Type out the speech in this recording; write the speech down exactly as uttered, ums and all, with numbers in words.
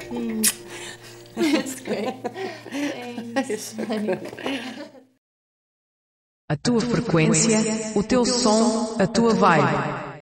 That's great. Thanks. A tua frequência, o teu som, a tua vibe.